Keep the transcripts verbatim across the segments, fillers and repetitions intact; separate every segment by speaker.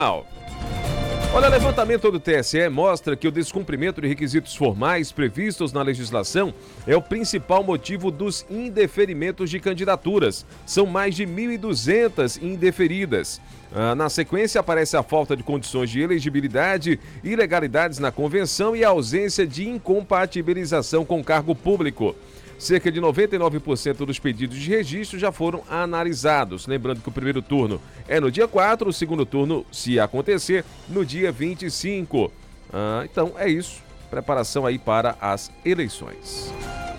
Speaker 1: Olha, levantamento do T S E mostra que o descumprimento de requisitos formais previstos na legislação é o principal motivo dos indeferimentos de candidaturas. São mais de mil e duzentas indeferidas. Ah, na sequência, aparece a falta de condições de elegibilidade, ilegalidades na convenção e a ausência de incompatibilização com cargo público. Cerca de noventa e nove por cento dos pedidos de registro já foram analisados. Lembrando que o primeiro turno é no dia quatro, o segundo turno, se acontecer, no dia vinte e cinco. Ah, então é isso. Preparação aí para as eleições.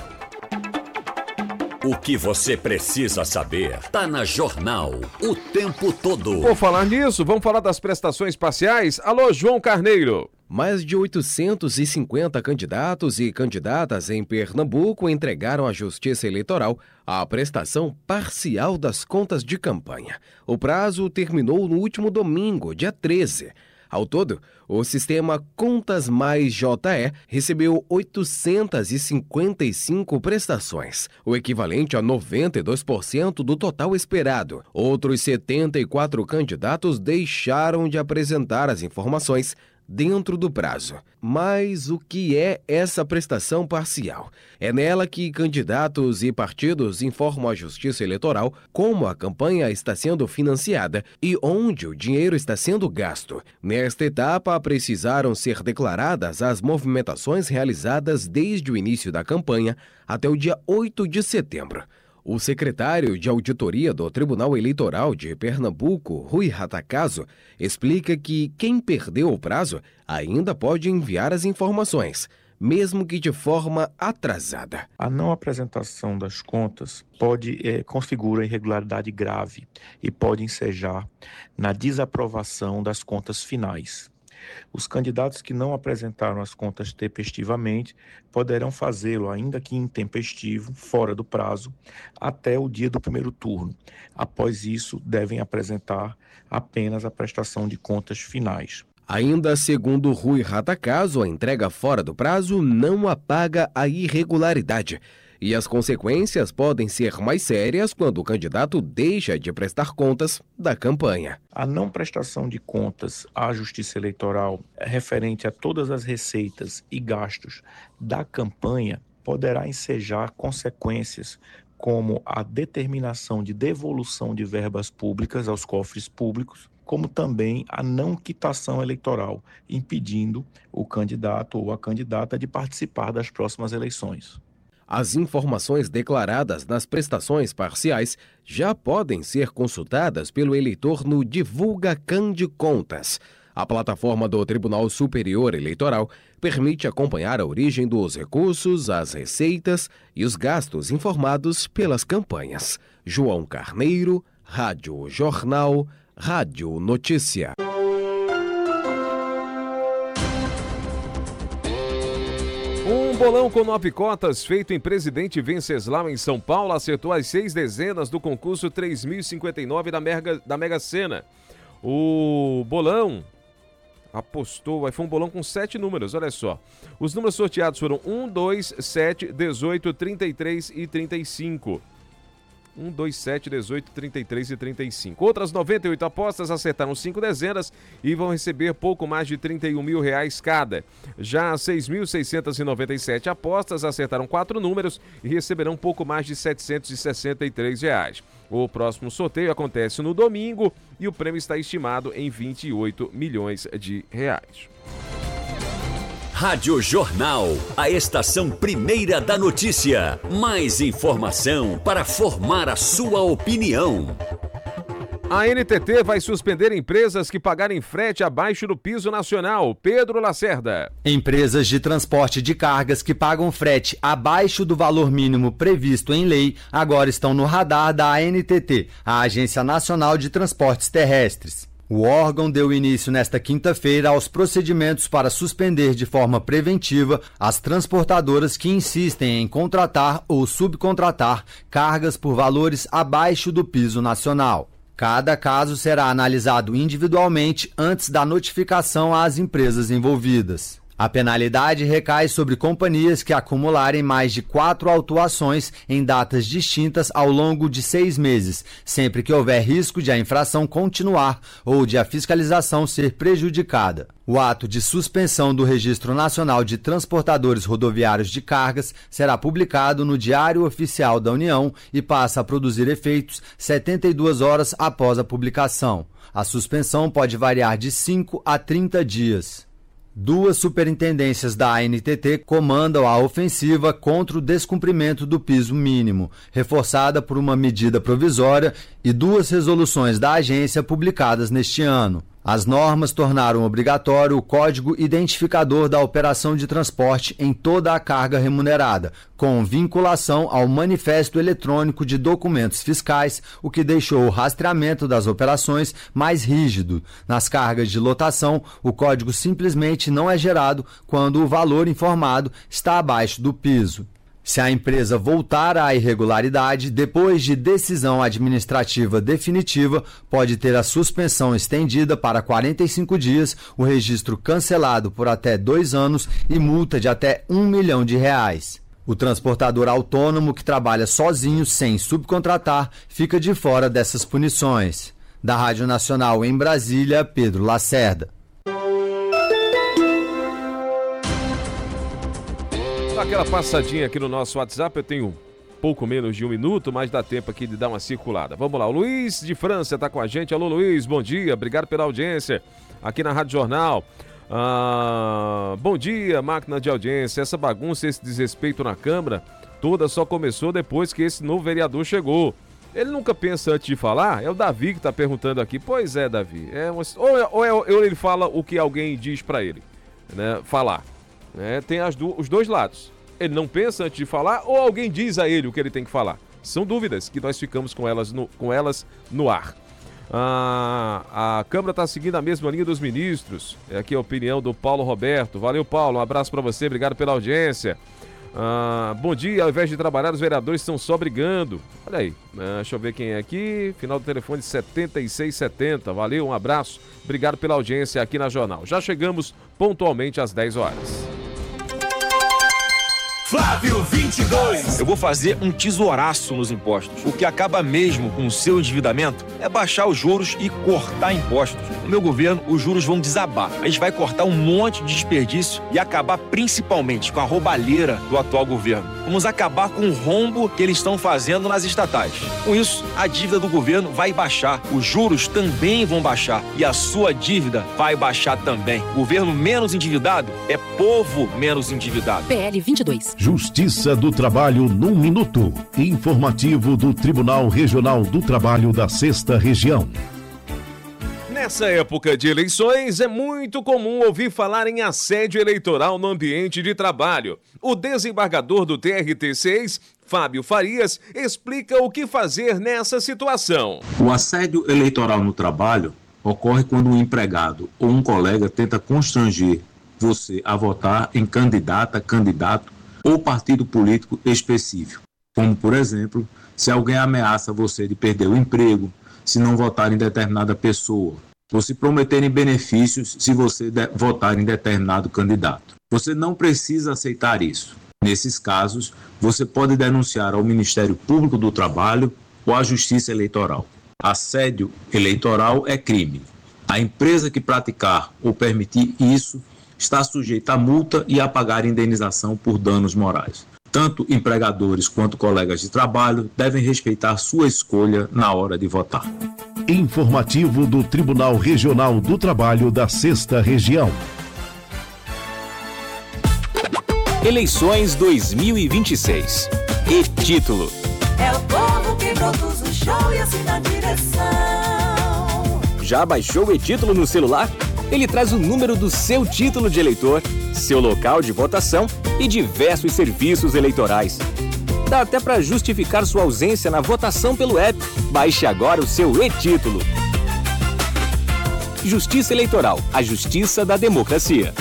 Speaker 2: O que você precisa saber tá na Jornal o tempo todo.
Speaker 1: Por falar nisso, vamos falar das prestações parciais? Alô, João Carneiro.
Speaker 3: Mais de oitocentos e cinquenta candidatos e candidatas em Pernambuco entregaram à Justiça Eleitoral a prestação parcial das contas de campanha. O prazo terminou no último domingo, dia treze. Ao todo, o sistema Contas Mais J E recebeu oitocentas e cinquenta e cinco prestações, o equivalente a noventa e dois por cento do total esperado. Outros setenta e quatro candidatos deixaram de apresentar as informações dentro do prazo. Mas o que é essa prestação parcial? É nela que candidatos e partidos informam à Justiça Eleitoral como a campanha está sendo financiada e onde o dinheiro está sendo gasto. Nesta etapa, precisaram ser declaradas as movimentações realizadas desde o início da campanha até o dia oito de setembro. O secretário de Auditoria do Tribunal Eleitoral de Pernambuco, Rui Ratacaso, explica que quem perdeu o prazo ainda pode enviar as informações, mesmo que de forma atrasada.
Speaker 4: A não apresentação das contas pode é, configura irregularidade grave e pode ensejar na desaprovação das contas finais. Os candidatos que não apresentaram as contas tempestivamente poderão fazê-lo, ainda que intempestivo, fora do prazo, até o dia do primeiro turno. Após isso, devem apresentar apenas a prestação de contas finais.
Speaker 3: Ainda segundo Rui Ratacaso, a entrega fora do prazo não apaga a irregularidade. E as consequências podem ser mais sérias quando o candidato deixa de prestar contas da campanha.
Speaker 4: A não prestação de contas à Justiça Eleitoral referente a todas as receitas e gastos da campanha poderá ensejar consequências como a determinação de devolução de verbas públicas aos cofres públicos, como também a não quitação eleitoral, impedindo o candidato ou a candidata de participar das próximas eleições.
Speaker 3: As informações declaradas nas prestações parciais já podem ser consultadas pelo eleitor no Divulga Can de Contas. A plataforma do Tribunal Superior Eleitoral permite acompanhar a origem dos recursos, as receitas e os gastos informados pelas campanhas. João Carneiro, Rádio Jornal, Rádio Notícia.
Speaker 1: Um bolão com nove cotas feito em Presidente Venceslau, em São Paulo, acertou as seis dezenas do concurso três mil e cinquenta e nove da Mega, da Mega Sena. O bolão apostou, foi um bolão com sete números, olha só. Os números sorteados foram um, dois, sete, dezoito, trinta e três e trinta e cinco. um, dois, sete, dezoito, trinta e três e trinta e cinco. Outras noventa e oito apostas acertaram cinco dezenas e vão receber pouco mais de trinta e um mil reais cada. Já seis mil seiscentas e noventa e sete apostas acertaram quatro números e receberão pouco mais de setecentos e sessenta e três reais. O próximo sorteio acontece no domingo e o prêmio está estimado em vinte e oito milhões de reais.
Speaker 2: Rádio Jornal, a estação primeira da notícia. Mais informação para formar a sua opinião.
Speaker 1: A N T T vai suspender empresas que pagarem frete abaixo do piso nacional. Pedro Lacerda.
Speaker 5: Empresas de transporte de cargas que pagam frete abaixo do valor mínimo previsto em lei agora estão no radar da A N T T, a Agência Nacional de Transportes Terrestres. O órgão deu início nesta quinta-feira aos procedimentos para suspender de forma preventiva as transportadoras que insistem em contratar ou subcontratar cargas por valores abaixo do piso nacional. Cada caso será analisado individualmente antes da notificação às empresas envolvidas. A penalidade recai sobre companhias que acumularem mais de quatro autuações em datas distintas ao longo de seis meses, sempre que houver risco de a infração continuar ou de a fiscalização ser prejudicada. O ato de suspensão do Registro Nacional de Transportadores Rodoviários de Cargas será publicado no Diário Oficial da União e passa a produzir efeitos setenta e duas horas após a publicação. A suspensão pode variar de cinco a trinta dias. Duas superintendências da A N T T comandam a ofensiva contra o descumprimento do piso mínimo, reforçada por uma medida provisória e duas resoluções da agência publicadas neste ano. As normas tornaram obrigatório o código identificador da operação de transporte em toda a carga remunerada, com vinculação ao manifesto eletrônico de documentos fiscais, o que deixou o rastreamento das operações mais rígido. Nas cargas de lotação, o código simplesmente não é gerado quando o valor informado está abaixo do piso. Se a empresa voltar à irregularidade, depois de decisão administrativa definitiva, pode ter a suspensão estendida para quarenta e cinco dias, o registro cancelado por até dois anos e multa de até um milhão de reais. O transportador autônomo que trabalha sozinho, sem subcontratar, fica de fora dessas punições. Da Rádio Nacional em Brasília, Pedro Lacerda.
Speaker 1: Aquela passadinha aqui no nosso WhatsApp, eu tenho pouco menos de um minuto, mas dá tempo aqui de dar uma circulada. Vamos lá, o Luiz de França está com a gente. Alô, Luiz, bom dia, obrigado pela audiência aqui na Rádio Jornal. Ah, bom dia, máquina de audiência. Essa bagunça, esse desrespeito na Câmara toda só começou depois que esse novo vereador chegou. Ele nunca pensa antes de falar? É o Davi que está perguntando aqui. Pois é, Davi. É uma... ou, é, ou, é, ou ele fala o que alguém diz para ele, né? Falar. É, tem as do, os dois lados. Ele não pensa antes de falar ou alguém diz a ele o que ele tem que falar? São dúvidas que nós ficamos com elas no, com elas no ar. Ah, a Câmara está seguindo a mesma linha dos ministros. É aqui a opinião do Paulo Roberto. Valeu, Paulo. Um abraço para você. Obrigado pela audiência. Ah, bom dia. Ao invés de trabalhar, os vereadores estão só brigando. Olha aí. Ah, deixa eu ver quem é aqui. Final do telefone setenta e seis setenta. Valeu, um abraço. Obrigado pela audiência aqui na Jornal. Já chegamos pontualmente às dez horas.
Speaker 6: Flávio vinte e dois. Eu vou fazer um tesouraço nos impostos. O que acaba mesmo com o seu endividamento é baixar os juros e cortar impostos. No meu governo, os juros vão desabar. A gente vai cortar um monte de desperdício e acabar principalmente com a roubalheira do atual governo. Vamos acabar com o rombo que eles estão fazendo nas estatais. Com isso, a dívida do governo vai baixar, os juros também vão baixar e a sua dívida vai baixar também. Governo menos endividado é povo menos endividado.
Speaker 7: P L vinte e dois.
Speaker 8: Justiça do Trabalho num minuto. Informativo do Tribunal Regional do Trabalho da Sexta Região.
Speaker 1: Nessa época de eleições, é muito comum ouvir falar em assédio eleitoral no ambiente de trabalho. O desembargador do T R T seis, Fábio Farias, explica o que fazer nessa situação.
Speaker 9: O assédio eleitoral no trabalho ocorre quando um empregado ou um colega tenta constranger você a votar em candidata, candidato ou partido político específico. Como, por exemplo, se alguém ameaça você de perder o emprego, se não votar em determinada pessoa, ou se prometerem benefícios se você de- votar em determinado candidato. Você não precisa aceitar isso. Nesses casos, você pode denunciar ao Ministério Público do Trabalho ou à Justiça Eleitoral. Assédio eleitoral é crime. A empresa que praticar ou permitir isso está sujeita a multa e a pagar indenização por danos morais. Tanto empregadores quanto colegas de trabalho devem respeitar sua escolha na hora de votar.
Speaker 8: Informativo do Tribunal Regional do Trabalho da Sexta Região.
Speaker 10: Eleições dois mil e vinte e seis. E título:
Speaker 11: é o povo que produz o show e assim na direção.
Speaker 10: Já baixou o e-título no celular? Ele traz o número do seu título de eleitor, seu local de votação e diversos serviços eleitorais. Dá até para justificar sua ausência na votação pelo app. Baixe agora o seu e-título. Justiça Eleitoral, a justiça da democracia.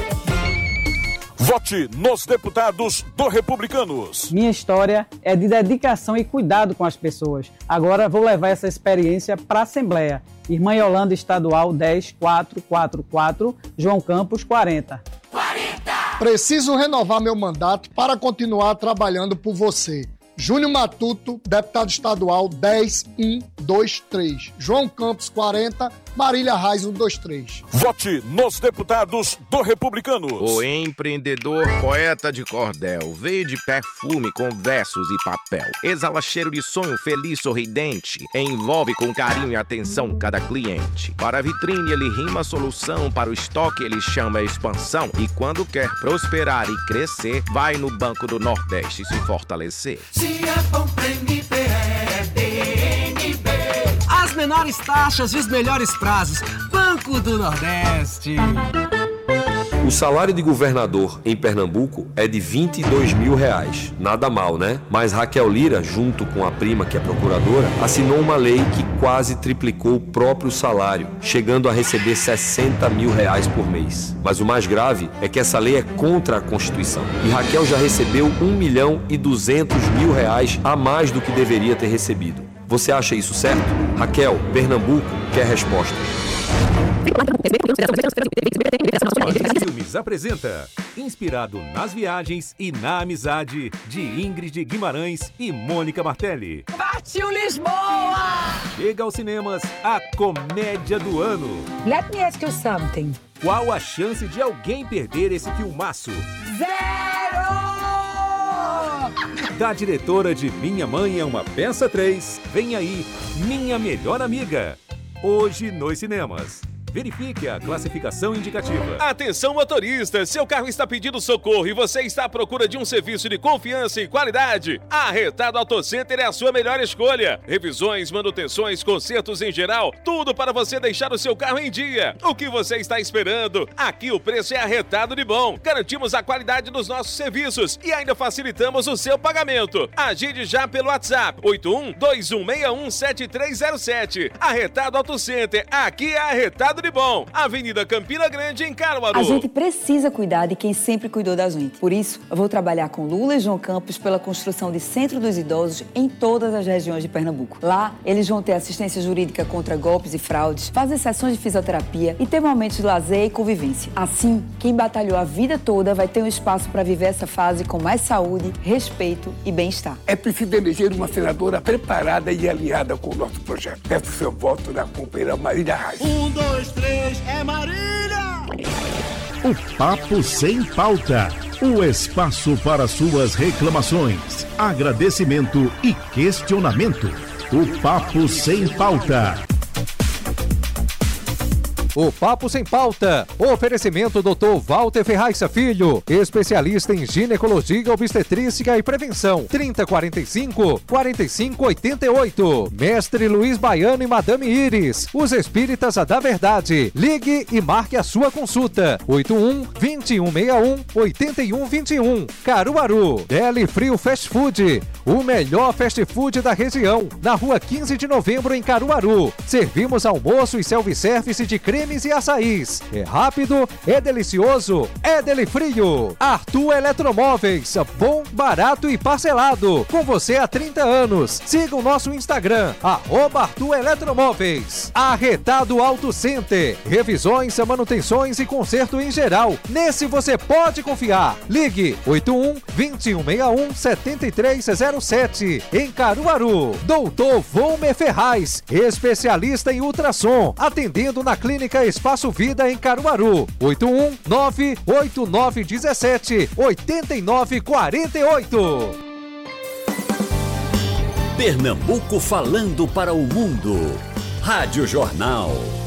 Speaker 6: Vote nos deputados do Republicanos.
Speaker 12: Minha história é de dedicação e cuidado com as pessoas. Agora vou levar essa experiência para a Assembleia. Irmã Yolanda Estadual dez mil quatrocentos e quarenta e quatro, João Campos quarenta.
Speaker 11: quarenta.
Speaker 7: Preciso renovar meu mandato para continuar trabalhando por você. Júnior Matuto, deputado estadual dez um dois três. João Campos quarenta, Marília Reis um dois três.
Speaker 13: Vote nos deputados do Republicanos.
Speaker 14: O empreendedor poeta de cordel veio de perfume com versos e papel. Exala cheiro de sonho feliz, sorridente. Envolve com carinho e atenção cada cliente. Para a vitrine ele rima a solução, para o estoque ele chama a expansão. E quando quer prosperar e crescer, vai no Banco do Nordeste se fortalecer.
Speaker 11: Se é bom pra N B, é D N B.
Speaker 15: As menores taxas e os melhores prazos. Banco do Nordeste.
Speaker 16: O salário de governador em Pernambuco é de vinte e dois mil reais. Nada mal, né? Mas Raquel Lira, junto com a prima que é procuradora, assinou uma lei que quase triplicou o próprio salário, chegando a receber sessenta mil reais por mês. Mas o mais grave é que essa lei é contra a Constituição. E Raquel já recebeu um milhão e duzentos mil reais a mais do que deveria ter recebido. Você acha isso certo? Raquel, Pernambuco quer resposta.
Speaker 17: Filmes apresenta Inspirado nas Viagens e na Amizade, de Ingrid Guimarães e Mônica Martelli.
Speaker 18: Partiu Lisboa!
Speaker 17: Chega aos cinemas a comédia do ano.
Speaker 18: Let me ask you something.
Speaker 17: Qual a chance de alguém perder esse filmaço?
Speaker 18: Zero!
Speaker 17: Da diretora de Minha Mãe é uma Peça três, vem aí Minha Melhor Amiga. Hoje nos cinemas. Verifique a classificação indicativa.
Speaker 1: Atenção, motorista! Seu carro está pedindo socorro e você está à procura de um serviço de confiança e qualidade? A Arretado Auto Center é a sua melhor escolha. Revisões, manutenções, consertos em geral, tudo para você deixar o seu carro em dia. O que você está esperando? Aqui o preço é arretado de bom. Garantimos a qualidade dos nossos serviços e ainda facilitamos o seu pagamento. Agende já pelo WhatsApp oito um dois um seis um sete três zero sete. Arretado Auto Center, aqui é arretado de bom. Avenida Campina Grande, em Caruaru.
Speaker 19: A gente precisa cuidar de quem sempre cuidou da gente. Por isso, eu vou trabalhar com Lula e João Campos pela construção de Centro dos Idosos em todas as regiões de Pernambuco. Lá, eles vão ter assistência jurídica contra golpes e fraudes, fazer sessões de fisioterapia e ter momentos de lazer e convivência. Assim, quem batalhou a vida toda vai ter um espaço para viver essa fase com mais saúde, respeito e bem-estar.
Speaker 20: É preciso eleger uma senadora preparada e alinhada com o nosso projeto. Peço seu voto na companheira Marília Reis.
Speaker 21: Um, dois, três, é Marília!
Speaker 8: O Papo Sem Pauta. O espaço para suas reclamações, agradecimento e questionamento. O Papo Sem Pauta.
Speaker 22: O Papo Sem Pauta. Oferecimento doutor Walter Ferraiça Filho, especialista em ginecologia, obstetrícia e prevenção. trinta, quarenta e cinco, quarenta e cinco, oitenta e oito. Mestre Luiz Baiano e Madame Iris, os espíritas da verdade. Ligue e marque a sua consulta. oito um, dois um seis um, oito um dois um. Caruaru. Deli Frio Fast Food, o melhor fast food da região. Na rua quinze de novembro, em Caruaru. Servimos almoço e self-service de creme e açaís. É rápido, é delicioso, é Deli Frio. Arthur Eletromóveis, bom, barato e parcelado. Com você há trinta anos. Siga o nosso Instagram, arroba Arthur Eletromóveis. Arretado Auto Center, revisões, manutenções e conserto em geral. Nesse você pode confiar. Ligue oito um, dois um seis um, sete três zero sete. Em Caruaru. Doutor Volmer Ferraz, especialista em ultrassom, atendendo na clínica Espaço Vida em Caruaru. oito um nove oito nove um sete oito nove quatro oito.
Speaker 2: Pernambuco falando para o mundo. Rádio Jornal.